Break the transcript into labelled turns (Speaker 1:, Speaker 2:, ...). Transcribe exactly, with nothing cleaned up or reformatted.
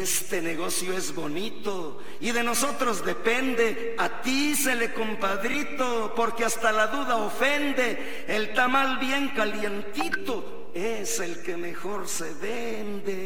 Speaker 1: Este negocio es bonito y de nosotros depende. A ti se le compadrito, porque hasta la duda ofende. El tamal bien calientito es el que mejor se vende.